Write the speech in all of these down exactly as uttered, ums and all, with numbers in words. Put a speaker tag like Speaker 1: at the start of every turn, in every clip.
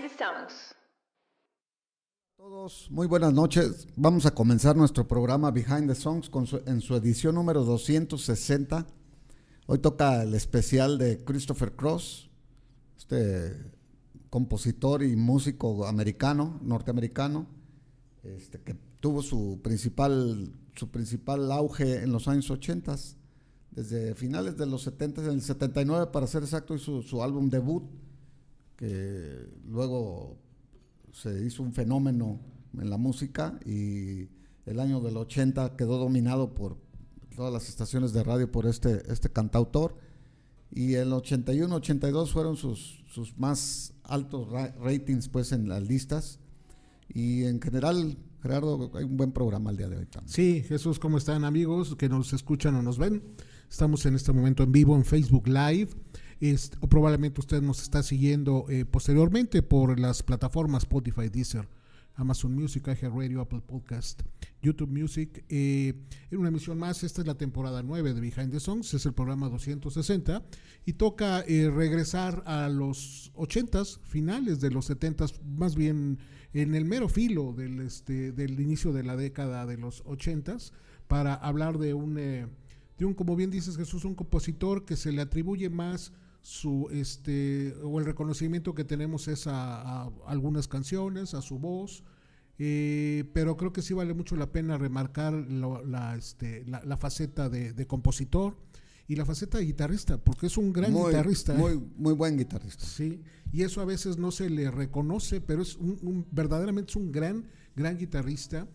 Speaker 1: the Songs.
Speaker 2: Todos, muy buenas noches. Vamos a comenzar nuestro programa Behind the Songs con su, en su edición número doscientos sesenta. Hoy toca el especial de Christopher Cross, este compositor y músico americano, norteamericano, este, que tuvo su principal, su principal auge en los años ochenta, desde finales de los setenta, en el setenta y nueve para ser exacto, hizo su álbum debut, que luego se hizo un fenómeno en la música, y el año del ochenta quedó dominado por todas las estaciones de radio por este, este cantautor, y el ochenta y uno, ochenta y dos fueron sus, sus más altos ra- ratings pues en las listas, y en general, Gerardo, hay un buen programa el día de hoy también.
Speaker 3: Sí, Jesús, ¿cómo están, amigos que nos escuchan o nos ven? Estamos en este momento en vivo en Facebook Live, es, o probablemente usted nos está siguiendo eh, posteriormente por las plataformas Spotify, Deezer, Amazon Music, iHeartRadio, Apple Podcast, YouTube Music. Eh, en una emisión más, esta es la temporada nueve de Behind the Songs, es el programa doscientos sesenta, y toca eh, regresar a los ochentas, finales de los setentas, más bien en el mero filo del, este, del inicio de la década de los ochentas, para hablar de un, eh, de un, como bien dices, Jesús, un compositor que se le atribuye más su este o el reconocimiento que tenemos es a, a algunas canciones, a su voz, eh, pero creo que sí vale mucho la pena remarcar lo, la, este, la, la faceta de, de compositor y la faceta de guitarrista, porque es un gran
Speaker 2: muy,
Speaker 3: guitarrista.
Speaker 2: Muy,
Speaker 3: ¿eh?
Speaker 2: muy buen guitarrista.
Speaker 3: Sí, y eso a veces no se le reconoce, pero es un, un verdaderamente es un gran, gran guitarrista,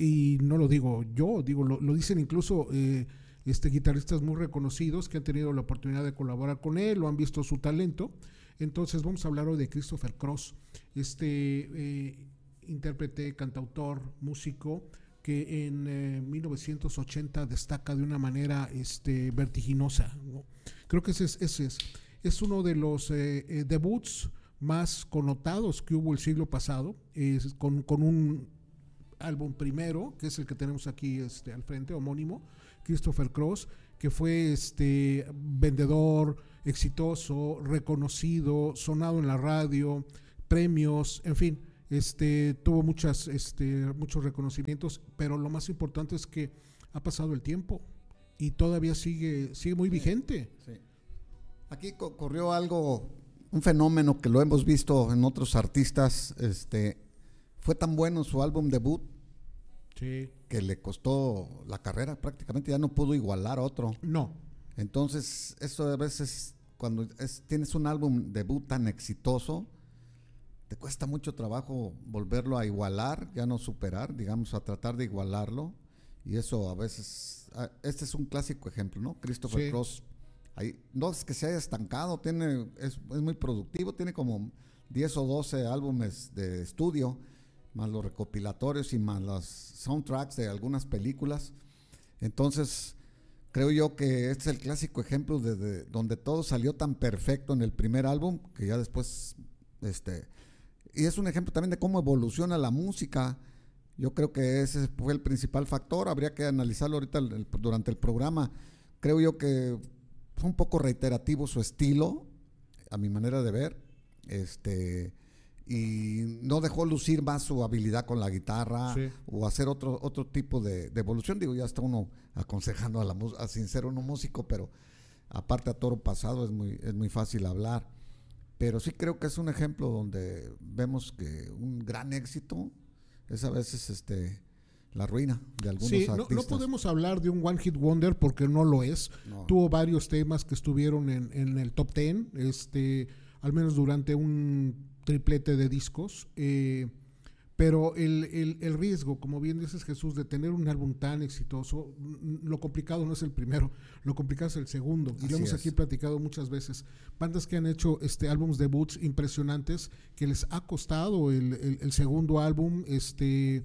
Speaker 3: y no lo digo yo, digo lo, lo dicen incluso eh, Este, guitarristas muy reconocidos que han tenido la oportunidad de colaborar con él o han visto su talento. Entonces vamos a hablar hoy de Christopher Cross, este eh, intérprete, cantautor, músico que en eh, mil novecientos ochenta destaca de una manera este, vertiginosa, ¿no? Creo que ese es, ese es, es uno de los eh, eh, debuts más connotados que hubo el siglo pasado, es con, con un álbum primero, que es el que tenemos aquí este, al frente, homónimo, Christopher Cross, que fue este vendedor, exitoso, reconocido, sonado en la radio, premios, en fin, este tuvo muchas, este, muchos reconocimientos, pero lo más importante es que ha pasado el tiempo y todavía sigue, sigue muy
Speaker 2: sí,
Speaker 3: vigente.
Speaker 2: Sí. Aquí ocurrió algo, un fenómeno que lo hemos visto en otros artistas, este, fue tan bueno su álbum debut,
Speaker 3: Sí.
Speaker 2: que le costó la carrera, prácticamente ya no pudo igualar a otro.
Speaker 3: No.
Speaker 2: Entonces, eso a veces, cuando es, tienes un álbum debut tan exitoso, te cuesta mucho trabajo volverlo a igualar, ya no superar, digamos, a tratar de igualarlo, y eso a veces, este es un clásico ejemplo, ¿no? Christopher
Speaker 3: Sí.
Speaker 2: Cross, ahí, no es que se haya estancado, tiene, es, es muy productivo, tiene como diez o doce álbumes de estudio, más los recopilatorios y más los soundtracks de algunas películas. Entonces, creo yo que este es el clásico ejemplo de, de donde todo salió tan perfecto en el primer álbum, que ya después, este, y es un ejemplo también de cómo evoluciona la música. Yo creo que ese fue el principal factor, habría que analizarlo ahorita el, el, durante el programa. Creo yo que fue un poco reiterativo su estilo, a mi manera de ver, este... y no dejó lucir más su habilidad con la guitarra, sí, o hacer otro otro tipo de, de evolución. Digo, ya está uno aconsejando a la a sin ser uno músico, pero aparte a toro pasado es muy es muy fácil hablar. Pero sí creo que es un ejemplo donde vemos que un gran éxito es a veces este la ruina de algunos
Speaker 3: sí,
Speaker 2: artistas.
Speaker 3: No, no podemos hablar de un one hit wonder porque no lo es. No. Tuvo varios temas que estuvieron en, en el top ten, este, al menos durante un triplete de discos, eh, pero el, el, el riesgo, como bien dices, Jesús, de tener un álbum tan exitoso, lo complicado no es el primero, lo complicado es el segundo, y
Speaker 2: Así
Speaker 3: lo hemos
Speaker 2: es.
Speaker 3: aquí platicado muchas veces. Bandas que han hecho este álbums debuts impresionantes, que les ha costado el, el, el segundo álbum, este,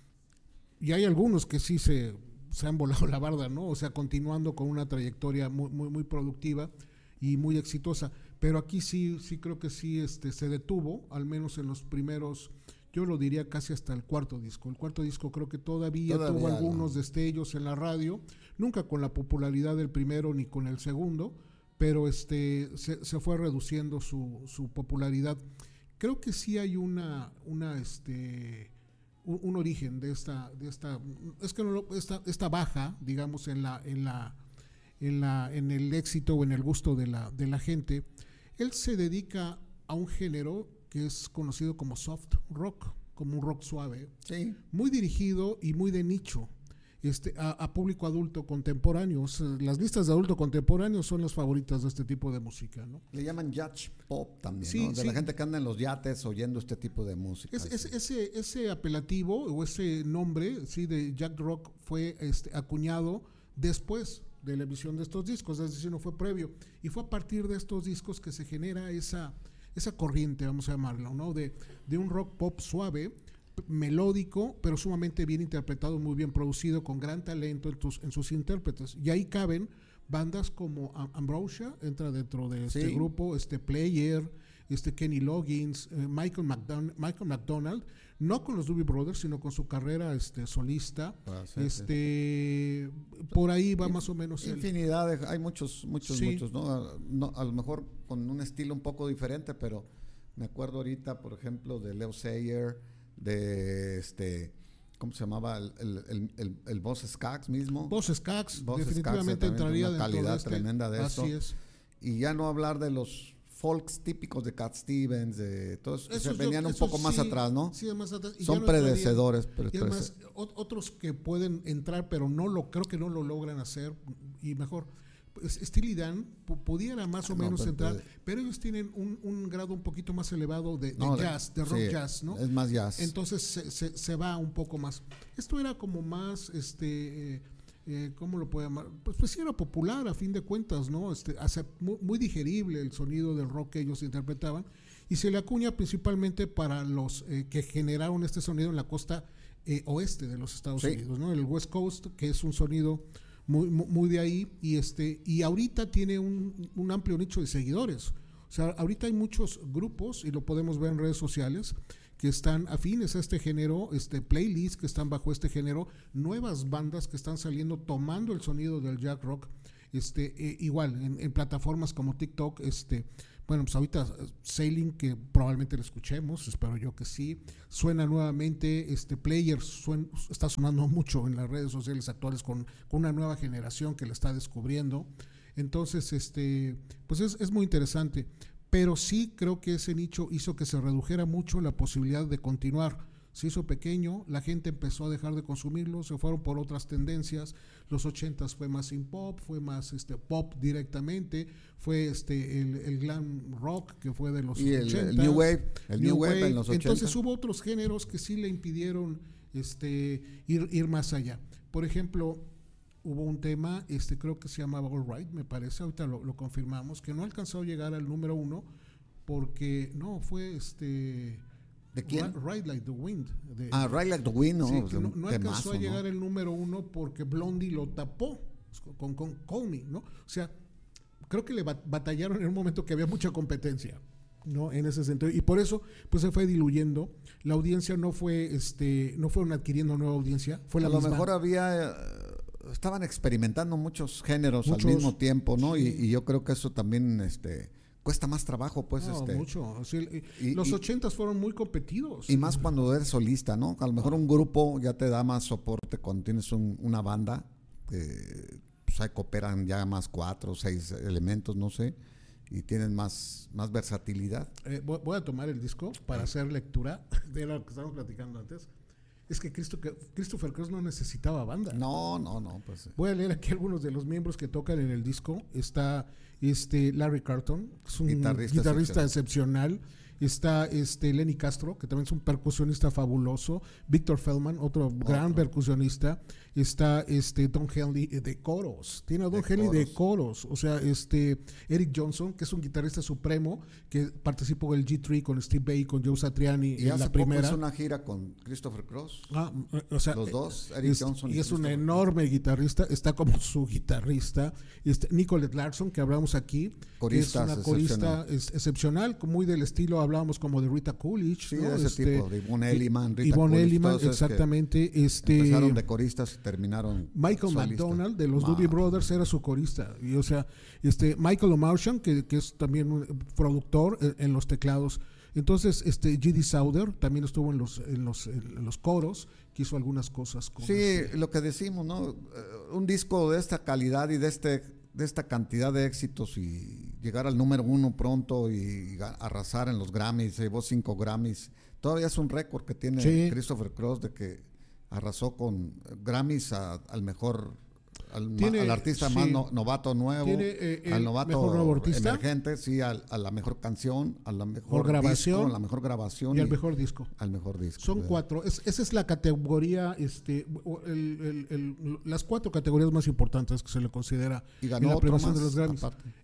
Speaker 3: y hay algunos que sí se, se han volado la barda, ¿no? O sea, continuando con una trayectoria muy, muy, muy productiva y muy exitosa. Pero aquí sí, sí creo que sí este, se detuvo, al menos en los primeros, yo lo diría casi hasta el cuarto disco. El cuarto disco creo que todavía, todavía tuvo algunos no. destellos en la radio, nunca con la popularidad del primero ni con el segundo, pero este se, se fue reduciendo su, su popularidad. creo que sí hay una, una este, un, un origen de esta, de esta, es que no lo, esta, esta baja, digamos, en la, en la, en la, en el éxito o en el gusto de la, de la gente. Él se dedica a un género que es conocido como soft rock, como un rock suave,
Speaker 2: sí,
Speaker 3: muy dirigido y muy de nicho. Este, a, a público adulto contemporáneo. Las listas de adulto contemporáneo son las favoritas de este tipo de música, ¿no?
Speaker 2: Le llaman yacht pop también,
Speaker 3: sí,
Speaker 2: ¿no? De
Speaker 3: sí.
Speaker 2: la gente que anda en los yates oyendo este tipo de música.
Speaker 3: Es, es, ese, ese apelativo o ese nombre, sí, de Yacht Rock fue este, acuñado después de la emisión de estos discos, es decir, no fue previo. Y fue a partir de estos discos que se genera esa, esa corriente, vamos a llamarlo, ¿no? De, de un rock pop suave, melódico, pero sumamente bien interpretado, muy bien producido, con gran talento en, tus, en sus intérpretes. Y ahí caben bandas como Ambrosia, entra dentro de este
Speaker 2: sí.
Speaker 3: grupo, este Player, este Kenny Loggins, eh, Michael, McDon- Michael McDonald, no con los Doobie Brothers, sino con su carrera este, solista.
Speaker 2: Ser,
Speaker 3: este sí. Por ahí va
Speaker 2: In,
Speaker 3: más o menos.
Speaker 2: Infinidad, el... de, hay muchos, muchos,
Speaker 3: sí.
Speaker 2: muchos, ¿no? A, no, a lo mejor con un estilo un poco diferente, pero me acuerdo ahorita, por ejemplo, de Leo Sayer, de este, ¿cómo se llamaba? El, el, el, el, el Boss Skaggs mismo.
Speaker 3: Boss Skaggs,
Speaker 2: Boss
Speaker 3: definitivamente
Speaker 2: Skaggs,
Speaker 3: entraría
Speaker 2: una
Speaker 3: dentro
Speaker 2: calidad
Speaker 3: de este,
Speaker 2: tremenda de
Speaker 3: así
Speaker 2: esto.
Speaker 3: Es.
Speaker 2: Y ya no hablar de los folks típicos de Cat Stevens, de todos que se
Speaker 3: yo,
Speaker 2: venían un poco
Speaker 3: sí,
Speaker 2: más atrás, ¿no?
Speaker 3: Sí, más atrás. Y
Speaker 2: son
Speaker 3: no
Speaker 2: predecedores.
Speaker 3: Pero y además, otros que pueden entrar, pero no lo creo que no lo logran hacer, y mejor. Steely Dan pudiera más o no, menos pero, entrar, pero, pero ellos tienen un, un grado un poquito más elevado de, de no, jazz, de rock sí, jazz, ¿no?
Speaker 2: Es más jazz.
Speaker 3: Entonces se, se, se va un poco más. Esto era como más, este, eh, eh, ¿cómo lo puedo llamar? Pues, pues sí era popular a fin de cuentas, ¿no? Este, hace muy, muy digerible el sonido del rock que ellos interpretaban, y se le acuña principalmente para los eh, que generaron este sonido en la costa eh, oeste de los Estados sí. Unidos, ¿no? El West Coast, que es un sonido Muy, muy de ahí, y este y ahorita tiene un, un amplio nicho de seguidores. O sea, ahorita hay muchos grupos, y lo podemos ver en redes sociales, que están afines a este género, este playlists que están bajo este género, nuevas bandas que están saliendo tomando el sonido del Yacht Rock, este eh, igual en, en plataformas como TikTok, este bueno, pues ahorita Sailing, que probablemente lo escuchemos, espero yo que sí, suena nuevamente, este Player suen, está sonando mucho en las redes sociales actuales con, con una nueva generación que la está descubriendo. Entonces, este pues es, es muy interesante, pero sí creo que ese nicho hizo que se redujera mucho la posibilidad de continuar. Se hizo pequeño, la gente empezó a dejar de consumirlo, se fueron por otras tendencias. Los ochentas fue más sin pop, fue más este pop directamente, fue este el, el glam rock que fue de los
Speaker 2: y
Speaker 3: ochentas.
Speaker 2: El, el New Wave, el New, New Wave, Wave en los ochentas.
Speaker 3: Entonces hubo otros géneros que sí le impidieron este ir, ir más allá. Por ejemplo, hubo un tema, este creo que se llamaba All Right, me parece, ahorita lo, lo confirmamos, que no alcanzó a llegar al número uno porque no, fue este...
Speaker 2: ¿De quién?
Speaker 3: Ride Like the Wind. De,
Speaker 2: ah, Ride Like the Wind, no.
Speaker 3: Sí,
Speaker 2: pues
Speaker 3: no, no alcanzó
Speaker 2: temazo,
Speaker 3: a llegar
Speaker 2: ¿no?
Speaker 3: el número uno porque Blondie lo tapó con, con Call Me, ¿no? O sea, creo que le batallaron en un momento que había mucha competencia, ¿no? En ese sentido. Y por eso, pues se fue diluyendo. La audiencia no fue, este, no fueron adquiriendo nueva audiencia. Fue la
Speaker 2: a lo
Speaker 3: misma.
Speaker 2: mejor había, estaban experimentando muchos géneros muchos, al mismo tiempo, ¿no? Sí. Y, y yo creo que eso también, este... cuesta más trabajo, pues.
Speaker 3: No,
Speaker 2: este
Speaker 3: mucho. Sí,
Speaker 2: y,
Speaker 3: los
Speaker 2: y,
Speaker 3: ochentas fueron muy competidos.
Speaker 2: Y más cuando eres solista, ¿no? A lo mejor un grupo ya te da más soporte cuando tienes un, una banda, que pues, ahí cooperan ya más cuatro o seis elementos, no sé, y tienen más, más versatilidad.
Speaker 3: Eh, voy, voy a tomar el disco para hacer lectura de lo que estábamos platicando antes. Es que Christopher Cross no necesitaba banda.
Speaker 2: No, no, no. Pues,
Speaker 3: voy a leer aquí algunos de los miembros que tocan en el disco. Está este Larry Carlton, que es un guitarrista, guitarrista excepcional. excepcional. Está este Lenny Castro, que también es un percusionista fabuloso. Víctor Feldman, otro, otro gran percusionista. Está este Don Henley de coros. Tiene a Don de Henley coros. de coros. O sea, este Eric Johnson, que es un guitarrista supremo, que participó en el G tres con Steve Vai y con Joe Satriani
Speaker 2: y
Speaker 3: en
Speaker 2: hace
Speaker 3: la primera.
Speaker 2: Poco hizo una gira con Christopher Cross.
Speaker 3: Ah, o sea,
Speaker 2: los dos, Eric
Speaker 3: es,
Speaker 2: Johnson.
Speaker 3: Y,
Speaker 2: y
Speaker 3: es un enorme guitarrista. Está como su guitarrista. Este, Nicolette Larson, que hablamos aquí.
Speaker 2: Corista,
Speaker 3: es una corista es, excepcional, muy del estilo, hablábamos como de Rita Coolidge.
Speaker 2: Sí,
Speaker 3: ¿no?
Speaker 2: de ese
Speaker 3: este,
Speaker 2: tipo, de Yvonne Elliman, Rita
Speaker 3: Yvonne
Speaker 2: Coolidge,
Speaker 3: Elliman, exactamente. Este,
Speaker 2: empezaron de coristas y terminaron
Speaker 3: Michael
Speaker 2: solista.
Speaker 3: McDonald de los Doobie Brothers era su corista. Y, o sea, este Michael O'Martian, que, que es también un productor en, en los teclados. Entonces, este G D Sauder también estuvo en los, en los, en los coros, que hizo algunas cosas. Con
Speaker 2: sí,
Speaker 3: este.
Speaker 2: lo que decimos, ¿no? Un disco de esta calidad y de este de esta cantidad de éxitos y llegar al número uno pronto y arrasar en los Grammys, se llevó cinco Grammys. Todavía es un récord que tiene sí. Christopher Cross de que arrasó con Grammys a, al mejor, al, tiene, al artista sí. más no, novato nuevo,
Speaker 3: tiene, eh,
Speaker 2: al novato
Speaker 3: mejor nuevo artista,
Speaker 2: emergente, sí, al, a la mejor canción, a la mejor
Speaker 3: grabación,
Speaker 2: disco, a la mejor grabación
Speaker 3: y, y al mejor disco.
Speaker 2: Al mejor disco.
Speaker 3: Son ¿verdad? cuatro. Es, esa es la categoría, este, el, el, el, las cuatro categorías más importantes que se le considera
Speaker 2: y ganó
Speaker 3: en la premiación
Speaker 2: más,
Speaker 3: de los Grammys.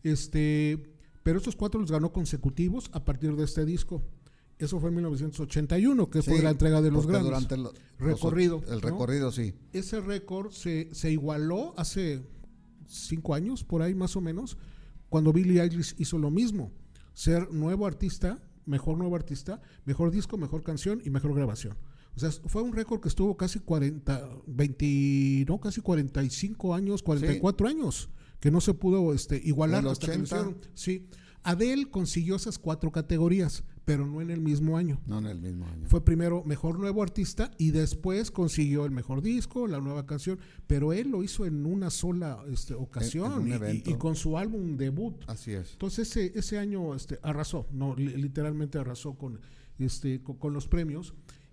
Speaker 3: Este, pero estos cuatro los ganó consecutivos a partir de este disco. Eso fue en mil novecientos ochenta y uno, que sí, fue la entrega de los Grammys.
Speaker 2: Durante lo,
Speaker 3: recorrido.
Speaker 2: Los, el recorrido, ¿no? Sí.
Speaker 3: Ese récord se, se igualó hace cinco años, por ahí más o menos, cuando Billie Eilish hizo lo mismo. Ser nuevo artista, mejor nuevo artista, mejor disco, mejor canción y mejor grabación. O sea, fue un récord que estuvo casi cuarenta, veinte, no, casi cuarenta y cinco años, cuarenta y cuatro sí. años, que no se pudo este, igualar hasta que lo hicieron. Sí. Adele consiguió esas cuatro categorías, pero no en el mismo año.
Speaker 2: No en el mismo año.
Speaker 3: Fue primero mejor nuevo artista y después consiguió el mejor disco, la nueva canción, pero él lo hizo en una sola este, ocasión en, en y, y con su álbum debut.
Speaker 2: Así es.
Speaker 3: Entonces ese, ese año este, arrasó, no, literalmente arrasó con, este, con, con los premios.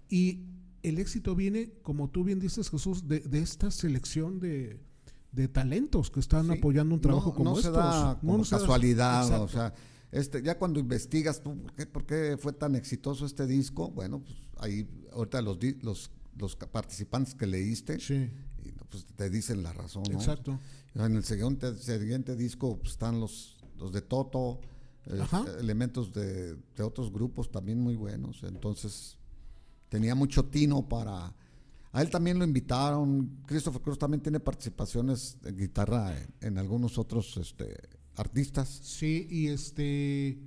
Speaker 3: Y el éxito viene, como tú bien dices, Jesús, de, de esta selección de... de talentos que están sí, apoyando un trabajo
Speaker 2: no,
Speaker 3: como
Speaker 2: no
Speaker 3: estos.
Speaker 2: Se da como no casualidad,
Speaker 3: se da,
Speaker 2: o sea, este, ya cuando investigas tú, ¿por qué, ¿por qué fue tan exitoso este disco? Bueno, pues ahí ahorita los los, los participantes que leíste,
Speaker 3: sí.
Speaker 2: y, pues te dicen la razón, ¿no?
Speaker 3: Exacto.
Speaker 2: En el siguiente, siguiente disco pues, están los, los de Toto, eh, elementos de, de otros grupos también muy buenos, entonces tenía mucho tino para... A él también lo invitaron. Christopher Cross también tiene participaciones en guitarra en, en algunos otros este, artistas.
Speaker 3: Sí, y este, eh,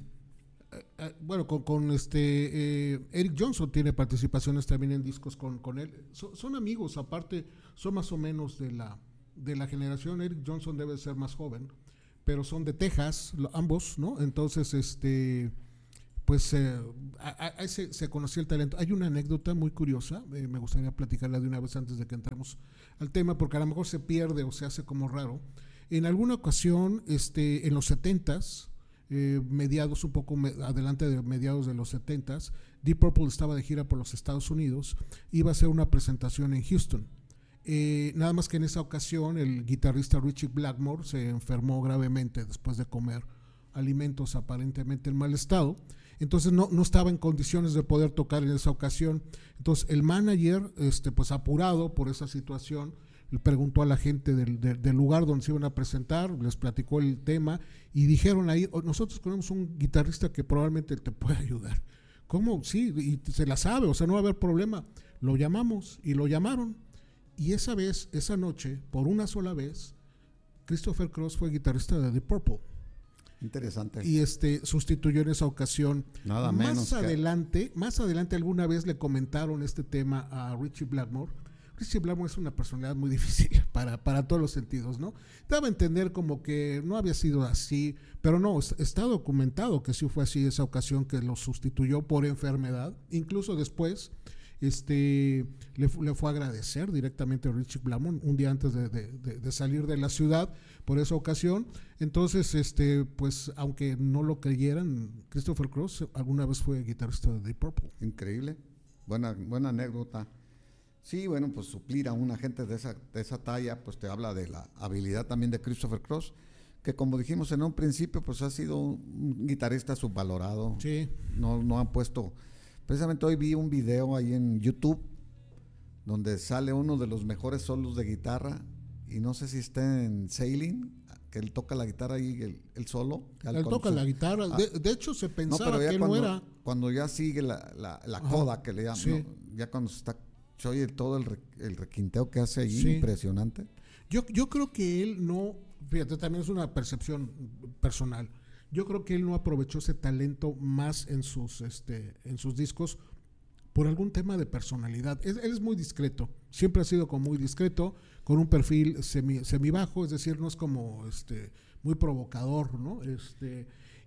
Speaker 3: eh, bueno, con, con este eh, Eric Johnson tiene participaciones también en discos con, con él. So, son amigos, aparte, son más o menos de la, de la generación. Eric Johnson debe ser más joven, pero son de Texas, lo, ambos, ¿no? Entonces, este... pues eh, a, a se, se conoció el talento. Hay una anécdota muy curiosa, eh, me gustaría platicarla de una vez antes de que entremos al tema, porque a lo mejor se pierde o se hace como raro. En alguna ocasión, este, en los setentas, eh, mediados, un poco me, adelante de mediados de los setentas, Deep Purple estaba de gira por los Estados Unidos, iba a hacer una presentación en Houston. Eh, nada más que en esa ocasión el guitarrista Richie Blackmore se enfermó gravemente después de comer alimentos aparentemente en mal estado. Entonces no, no estaba en condiciones de poder tocar en esa ocasión. Entonces el manager, este, pues apurado por esa situación, le preguntó a la gente del, del, del lugar donde se iban a presentar, les platicó el tema y dijeron ahí, oh, nosotros tenemos un guitarrista que probablemente te puede ayudar. ¿Cómo? Sí, y se la sabe, o sea, no va a haber problema. Lo llamamos y lo llamaron. Y esa vez, esa noche, por una sola vez, Christopher Cross fue guitarrista de Deep Purple.
Speaker 2: Interesante.
Speaker 3: Y este sustituyó en esa ocasión.
Speaker 2: Nada
Speaker 3: más
Speaker 2: menos
Speaker 3: adelante, que... más adelante alguna vez le comentaron este tema a Richie Blackmore. Richie Blackmore es una personalidad muy difícil para, para todos los sentidos, ¿no? Daba a entender como que no había sido así, pero no, está documentado que sí fue así esa ocasión que lo sustituyó por enfermedad. Incluso después este le, le fue a agradecer directamente a Richie Blackmore un día antes de, de, de, de salir de la ciudad por esa ocasión. Entonces, este pues aunque no lo creyeran, Christopher Cross alguna vez fue guitarrista de Deep Purple.
Speaker 2: Increíble, buena, buena anécdota. Sí, bueno, pues suplir a una gente de esa, de esa talla, pues te habla de la habilidad también de Christopher Cross, que como dijimos en un principio, pues ha sido un guitarrista subvalorado.
Speaker 3: Sí.
Speaker 2: No, no han puesto... Precisamente hoy vi un video ahí en YouTube donde sale uno de los mejores solos de guitarra y no sé si está en Sailing, que él toca la guitarra ahí, el, el solo.
Speaker 3: Él toca la guitarra, ah, de, de hecho se pensaba no, que él
Speaker 2: cuando,
Speaker 3: no era.
Speaker 2: Cuando ya sigue la, la, la coda que le llaman,
Speaker 3: sí.
Speaker 2: ¿no? Ya cuando se está, se oye todo el, re, el requinteo que hace allí,
Speaker 3: sí.
Speaker 2: Impresionante.
Speaker 3: Yo, yo creo que él no, fíjate, también es una percepción personal. Yo creo que él no aprovechó ese talento más en sus, este, en sus discos por algún tema de personalidad. Él, él es muy discreto, siempre ha sido como muy discreto, con un perfil semi, semi bajo, es decir, no es como este, muy provocador, ¿no? Este,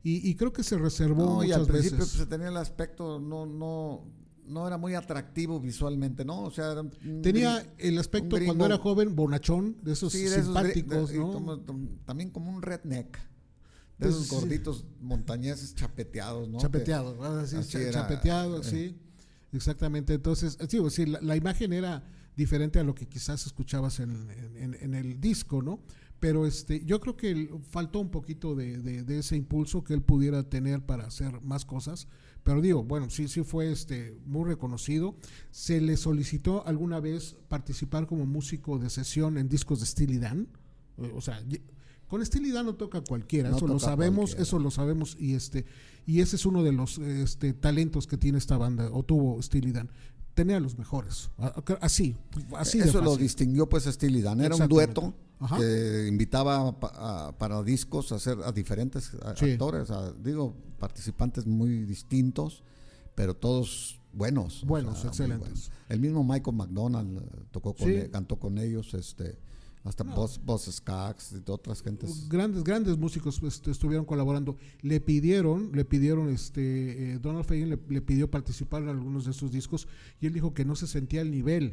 Speaker 3: y, y creo que se reservó
Speaker 2: No, y al
Speaker 3: muchas
Speaker 2: principio
Speaker 3: veces.
Speaker 2: pues, se tenía el aspecto, no, no, no era muy atractivo visualmente, ¿no? O sea, era un
Speaker 3: Tenía
Speaker 2: gri-
Speaker 3: el aspecto
Speaker 2: un gringo-
Speaker 3: cuando era joven, bonachón, de esos
Speaker 2: sí, de esos gri-
Speaker 3: simpáticos,
Speaker 2: de- y
Speaker 3: ¿no?
Speaker 2: como- tom- también como un redneck, de
Speaker 3: Pues,
Speaker 2: esos
Speaker 3: sí.
Speaker 2: gorditos montañeses chapeteados, ¿no?
Speaker 3: Chapeteado, ah, sí,
Speaker 2: así
Speaker 3: cha-
Speaker 2: era,
Speaker 3: chapeteado,
Speaker 2: eh.
Speaker 3: sí, exactamente. Entonces, sí, pues, sí, la, la imagen era diferente a lo que quizás escuchabas en, en- en- en el disco, ¿no? Pero este, yo creo que el- faltó un poquito de, de- de ese impulso que él pudiera tener para hacer más cosas. Pero digo, bueno, sí, sí fue este, muy reconocido. Se le solicitó alguna vez participar como músico de sesión en discos de Steely Dan. Eh, O sea, y- con Steely Dan no toca cualquiera,
Speaker 2: No
Speaker 3: eso lo
Speaker 2: toca
Speaker 3: sabemos,
Speaker 2: cualquiera.
Speaker 3: eso lo sabemos y este y ese es uno de los este, talentos que tiene esta banda o tuvo Steely Dan. Tenía los mejores, a- a- así, así de
Speaker 2: Eso lo
Speaker 3: fácil.
Speaker 2: distinguió pues Steely Dan, era un
Speaker 3: Exactamente.
Speaker 2: dueto
Speaker 3: Ajá.
Speaker 2: que invitaba pa- a- para discos a hacer a diferentes a-
Speaker 3: Sí.
Speaker 2: actores, a- digo, participantes muy distintos, pero todos buenos. o
Speaker 3: Buenos,
Speaker 2: sea, muy
Speaker 3: excelentes.
Speaker 2: buenos. El mismo Michael McDonald eh, tocó con
Speaker 3: Sí.
Speaker 2: e- cantó con ellos, este, hasta
Speaker 3: No.
Speaker 2: Boss, Boss Skaggs y de otras gentes.
Speaker 3: Grandes, grandes músicos este, estuvieron colaborando. Le pidieron, le pidieron, este, eh, Donald Fagen le, le pidió participar en algunos de estos discos y él dijo que no se sentía al nivel.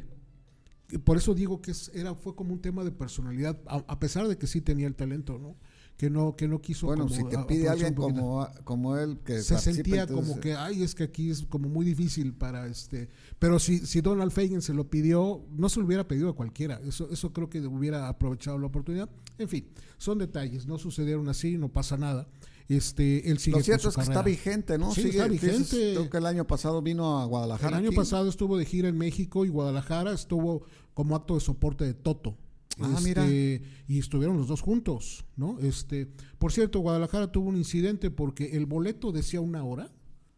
Speaker 3: Y por eso digo que es, era, fue como un tema de personalidad, a, a pesar de que sí tenía el talento, ¿no? Que no, que no quiso.
Speaker 2: Bueno,
Speaker 3: como
Speaker 2: si te
Speaker 3: a-
Speaker 2: pide
Speaker 3: aprovechar
Speaker 2: alguien
Speaker 3: un poquito.
Speaker 2: como, como él que
Speaker 3: Se
Speaker 2: participe,
Speaker 3: sentía
Speaker 2: entonces,
Speaker 3: como que, ay, es que aquí es como muy difícil para este. Pero si, si Donald Fagen se lo pidió, no se lo hubiera pedido a cualquiera. Eso, eso creo que hubiera aprovechado la oportunidad. En fin, son detalles, no sucedieron así, no pasa nada. Este, él sigue
Speaker 2: lo cierto
Speaker 3: con
Speaker 2: es
Speaker 3: su
Speaker 2: que está
Speaker 3: carrera.
Speaker 2: vigente, ¿no?
Speaker 3: Sí,
Speaker 2: Sigue,
Speaker 3: está
Speaker 2: dices,
Speaker 3: vigente.
Speaker 2: creo que el año pasado vino a
Speaker 3: El
Speaker 2: Guadalajara.
Speaker 3: año
Speaker 2: aquí.
Speaker 3: pasado estuvo de gira en México y Guadalajara, estuvo como acto de soporte de Toto.
Speaker 2: Ah,
Speaker 3: Este,
Speaker 2: mira.
Speaker 3: y estuvieron los dos juntos, ¿no? Este, por cierto, Guadalajara tuvo un incidente porque el boleto decía una hora,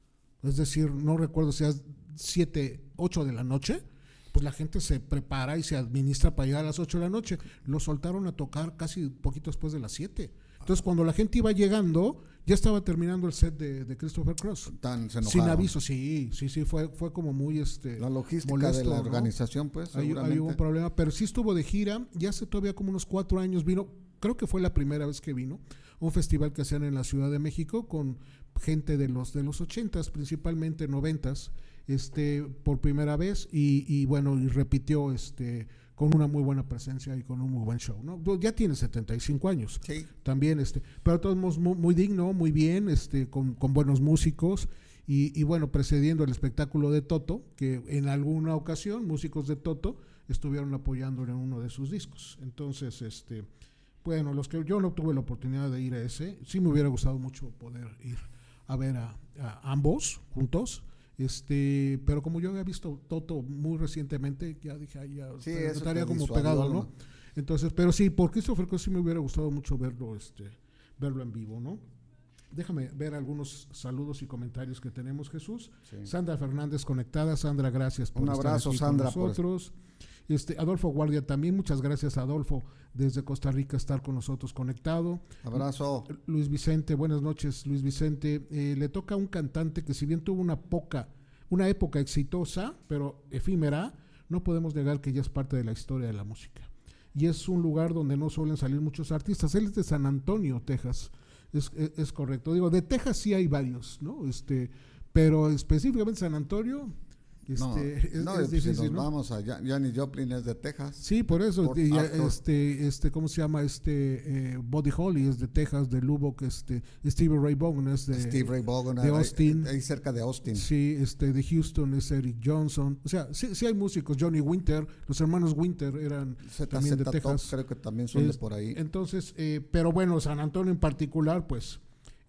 Speaker 3: es decir, no recuerdo si es siete, ocho de la noche, pues la gente se prepara y se administra para llegar a las ocho de la noche. Lo soltaron a tocar casi poquito después de las siete. Entonces, cuando la gente iba llegando, ya estaba terminando el set de, de Christopher Cross.
Speaker 2: Tan, se
Speaker 3: Sin
Speaker 2: enojaron.
Speaker 3: aviso, sí, sí, sí, fue, fue como muy este
Speaker 2: La logística
Speaker 3: molesto,
Speaker 2: de la
Speaker 3: ¿no?
Speaker 2: organización, pues,
Speaker 3: Ahí,
Speaker 2: seguramente.
Speaker 3: ahí hubo un problema, pero sí estuvo de gira, ya hace todavía como unos cuatro años vino, creo que fue la primera vez que vino, un festival que hacían en la Ciudad de México con gente de los de los ochentas, principalmente noventas, este, por primera vez, y, y bueno, y repitió este con una muy buena presencia y con un muy buen show, ¿no? Ya tiene setenta y cinco años.
Speaker 2: Sí.
Speaker 3: También, este, pero de todos modos muy, muy digno, muy bien, este, con, con buenos músicos y, y bueno, precediendo el espectáculo de Toto, que en alguna ocasión músicos de Toto estuvieron apoyándole en uno de sus discos. Entonces, este, bueno, los que yo no tuve la oportunidad de ir a ese, sí me hubiera gustado mucho poder ir a ver a, a ambos juntos. Este, pero como yo había visto Toto muy recientemente, ya dije, ay, ya
Speaker 2: Sí,
Speaker 3: estaría-
Speaker 2: eso
Speaker 3: estaría
Speaker 2: te
Speaker 3: como
Speaker 2: disuadió,
Speaker 3: pegado,
Speaker 2: ¿no?
Speaker 3: ¿no? Entonces, pero sí, por Christopher Cross sí me hubiera gustado mucho verlo, este, verlo en vivo, ¿no? Déjame ver algunos saludos y comentarios que tenemos, Jesús.
Speaker 2: Sí.
Speaker 3: Sandra Fernández conectada. Sandra, gracias por
Speaker 2: Un
Speaker 3: estar
Speaker 2: abrazo,
Speaker 3: aquí
Speaker 2: Sandra,
Speaker 3: con
Speaker 2: por-
Speaker 3: nosotros. Este, Adolfo Guardia también, muchas gracias, Adolfo, desde Costa Rica estar con nosotros conectado.
Speaker 2: Abrazo.
Speaker 3: Luis Vicente, buenas noches, Luis Vicente. Eh, le toca a un cantante que si bien tuvo una poca, una época exitosa, pero efímera, no podemos negar que ya es parte de la historia de la música. Y es un lugar donde no suelen salir muchos artistas. Él es de San Antonio, Texas. Es, es, es correcto. Digo, de Texas sí hay varios, ¿no? Este, pero específicamente San Antonio, este,
Speaker 2: no,
Speaker 3: es,
Speaker 2: no,
Speaker 3: es
Speaker 2: si
Speaker 3: difícil,
Speaker 2: nos
Speaker 3: ¿no?
Speaker 2: vamos a Jan- Janis Joplin es de Texas.
Speaker 3: Sí, por eso,
Speaker 2: Port
Speaker 3: y,
Speaker 2: Arthur.
Speaker 3: este, este, ¿cómo se llama? Este, eh, Buddy Holly es de Texas, de Lubbock, este, Stevie Ray Vaughan es de,
Speaker 2: Steve Ray Vaughan,
Speaker 3: de
Speaker 2: ahí-
Speaker 3: Austin.
Speaker 2: ahí cerca de Austin.
Speaker 3: Sí, este, de Houston es Eric Johnson, o sea, sí, sí hay músicos, Johnny Winter, los hermanos Winter eran
Speaker 2: Z
Speaker 3: también de
Speaker 2: Z Top
Speaker 3: Texas.
Speaker 2: creo que también son de
Speaker 3: Es-
Speaker 2: por ahí.
Speaker 3: Entonces, eh, pero bueno, San Antonio en particular, pues,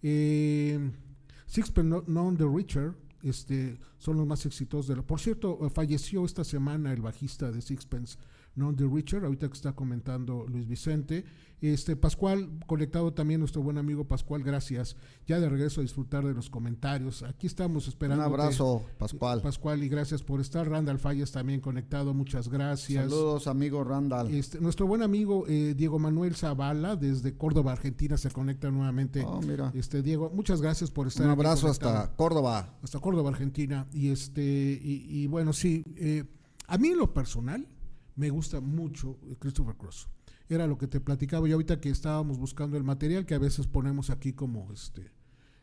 Speaker 3: eh, Sixpence None the Richer, este, son los más exitosos de la. Por cierto, eh, falleció esta semana el bajista de Sixpence None the Richer, ahorita que está comentando Luis Vicente. Este, Pascual, conectado también nuestro buen amigo Pascual, gracias. Ya de regreso a disfrutar de los comentarios. Aquí estamos
Speaker 2: Un
Speaker 3: esperando.
Speaker 2: abrazo, Pascual.
Speaker 3: Pascual, y gracias por estar. Randall Fallas también conectado, muchas gracias.
Speaker 2: Saludos, amigo Randall.
Speaker 3: Este, nuestro buen amigo eh, Diego Manuel Zavala desde Córdoba, Argentina, se conecta nuevamente.
Speaker 2: Oh, mira.
Speaker 3: Este, Diego, muchas gracias por estar
Speaker 2: Un
Speaker 3: aquí
Speaker 2: abrazo
Speaker 3: conectado.
Speaker 2: hasta Córdoba.
Speaker 3: hasta Córdoba, Argentina. Y este, y, y bueno, sí, eh, a mí en lo personal me gusta mucho Christopher Cross. Era lo que te platicaba yo ahorita que estábamos buscando el material que a veces ponemos aquí como este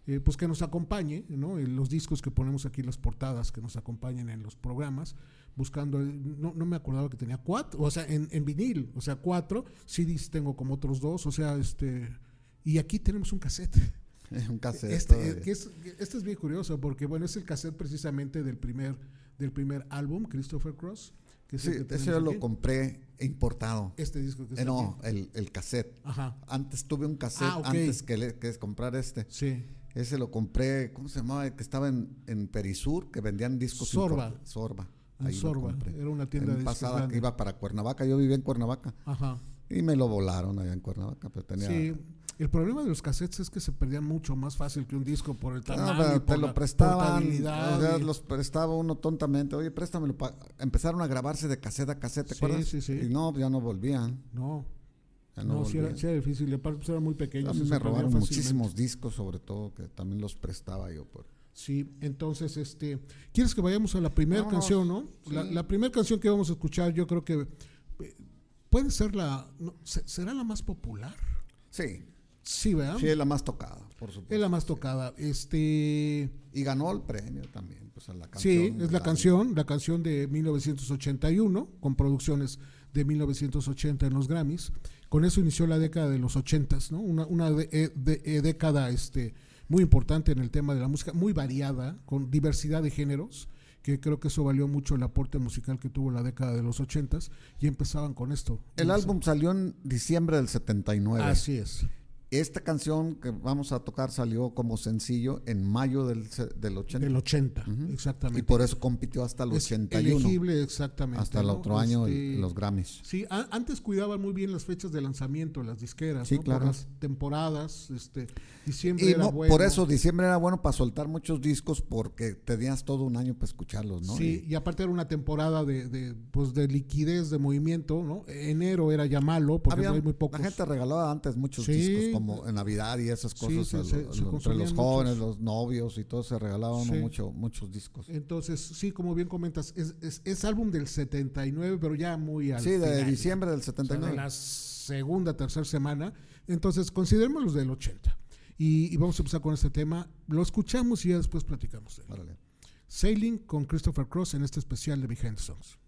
Speaker 3: eh, pues que nos acompañe, ¿no? En los discos que ponemos aquí, las portadas que nos acompañen en los programas, buscando, no, no me acordaba que tenía cuatro, o sea, en, en vinil, o sea, cuatro, C Ds tengo como otros dos, o sea, este, y aquí tenemos un cassette.
Speaker 2: Un cassette.
Speaker 3: Este, que es, este es bien curioso porque, bueno, es el cassette precisamente del primer, del primer álbum, Christopher Cross. Que
Speaker 2: sí, ese yo lo compré importado.
Speaker 3: Este disco que
Speaker 2: eh, No, el, el cassette.
Speaker 3: Ajá.
Speaker 2: Antes tuve un cassette
Speaker 3: ah, okay.
Speaker 2: antes que, le, que es comprar este.
Speaker 3: Sí.
Speaker 2: Ese lo compré, ¿cómo se llamaba? Que estaba en, en Perisur, que vendían discos.
Speaker 3: Sorba.
Speaker 2: Import- Sorba.
Speaker 3: En Sorba. Era una tienda
Speaker 2: en
Speaker 3: de discos
Speaker 2: pasada
Speaker 3: grande.
Speaker 2: que iba para Cuernavaca. Yo vivía en Cuernavaca.
Speaker 3: Ajá.
Speaker 2: Y me lo volaron allá en Cuernavaca. Pero tenía...
Speaker 3: Sí. El problema de los cassettes es que se perdían mucho más fácil que un disco por el tamaño.
Speaker 2: No, pero
Speaker 3: y por
Speaker 2: te lo
Speaker 3: la
Speaker 2: prestaban,
Speaker 3: portabilidad
Speaker 2: o sea,
Speaker 3: y-
Speaker 2: los prestaba uno tontamente. Oye, préstamelo. Pa-". Empezaron a grabarse de cassette a cassette, ¿te
Speaker 3: Sí,
Speaker 2: acuerdas?
Speaker 3: sí, sí.
Speaker 2: Y no, ya no volvían.
Speaker 3: No,
Speaker 2: Ya no,
Speaker 3: no, sí
Speaker 2: volvían.
Speaker 3: era, sí era difícil. Y aparte pues eran muy
Speaker 2: A
Speaker 3: pequeños.
Speaker 2: mí
Speaker 3: y se
Speaker 2: me
Speaker 3: perdían
Speaker 2: robaron
Speaker 3: fácilmente.
Speaker 2: muchísimos discos, sobre todo, que también los prestaba yo. Por...
Speaker 3: Sí, entonces, este, ¿quieres que vayamos a la primera
Speaker 2: Vámonos.
Speaker 3: canción, no?
Speaker 2: Sí.
Speaker 3: La, la primera canción que vamos a escuchar, yo creo que eh, puede ser la, no, ¿se- ¿será la más popular?
Speaker 2: Sí,
Speaker 3: Sí, ¿verdad?
Speaker 2: sí, es la más tocada, por supuesto.
Speaker 3: Es la más
Speaker 2: sí.
Speaker 3: tocada. Este,
Speaker 2: Y ganó el premio también, pues a la canción.
Speaker 3: sí, es la
Speaker 2: del
Speaker 3: canción, la canción de mil novecientos ochenta y uno, con producciones de mil novecientos ochenta en los Grammys. Con eso inició la década de los ochentas, ¿no? Una, una de- eh, de- eh, década este, muy importante en el tema de la música, muy variada, con diversidad de géneros, que creo que eso valió mucho el aporte musical que tuvo la década de los ochentas, y empezaban con esto.
Speaker 2: El álbum salió en diciembre del setenta y nueve.
Speaker 3: Así es.
Speaker 2: Esta canción que vamos a tocar salió como sencillo en mayo del, se- del ochenta.
Speaker 3: Del ochenta,
Speaker 2: Ujú.
Speaker 3: exactamente.
Speaker 2: Y por eso compitió hasta el
Speaker 3: Es
Speaker 2: ochenta y uno.
Speaker 3: elegible, exactamente.
Speaker 2: Hasta el
Speaker 3: ¿no?
Speaker 2: otro año
Speaker 3: Este,
Speaker 2: el- los Grammys.
Speaker 3: Sí, a- antes cuidaban muy bien las fechas de lanzamiento, las disqueras,
Speaker 2: Sí,
Speaker 3: ¿no?
Speaker 2: claro.
Speaker 3: Por las temporadas, este, diciembre
Speaker 2: Y
Speaker 3: era
Speaker 2: no,
Speaker 3: bueno.
Speaker 2: por eso diciembre era bueno para soltar muchos discos porque tenías todo un año para escucharlos, ¿no?
Speaker 3: Sí, y aparte era una temporada de, de, pues de liquidez, de movimiento, ¿no? Enero era ya malo porque
Speaker 2: Había-
Speaker 3: no hay muy pocos.
Speaker 2: La gente regalaba antes muchos
Speaker 3: Sí.
Speaker 2: discos como en Navidad y esas
Speaker 3: Sí,
Speaker 2: cosas.
Speaker 3: se-
Speaker 2: a
Speaker 3: se-
Speaker 2: lo-
Speaker 3: se
Speaker 2: a lo- entre
Speaker 3: consumían
Speaker 2: los jóvenes,
Speaker 3: muchos.
Speaker 2: los novios y todo se regalaba uno
Speaker 3: Sí.
Speaker 2: mucho, muchos discos.
Speaker 3: Entonces, sí, como bien comentas, es, es, es álbum del setenta y nueve, pero ya muy al
Speaker 2: Sí, de
Speaker 3: final,
Speaker 2: diciembre del
Speaker 3: o sea,
Speaker 2: setenta y nueve.
Speaker 3: de la segunda, tercera semana. Entonces, consideremos los del ochenta. Y, y vamos a empezar con este tema. Lo escuchamos y ya después platicamos de él.
Speaker 2: Órale.
Speaker 3: Sailing con Christopher Cross en este especial de Behind the Songs.